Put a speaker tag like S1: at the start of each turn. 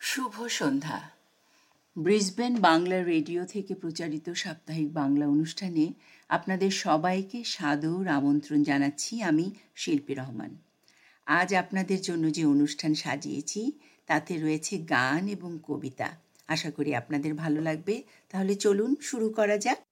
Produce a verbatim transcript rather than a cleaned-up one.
S1: শুভ সন্ধ্যা। Brisbane Bangla radio থেকে প্রচারিত সাপ্তাহিক বাংলা অনুষ্ঠানে আপনাদের সবাইকে সাদর আমন্ত্রণ জানাচ্ছি। আমি শিল্পী রহমান। আজ আপনাদের জন্য যে অনুষ্ঠান সাজিয়েছি তাতে রয়েছে গান এবং কবিতা। আশা করি আপনাদের ভালো লাগবে। তাহলে চলুন শুরু করা যাক।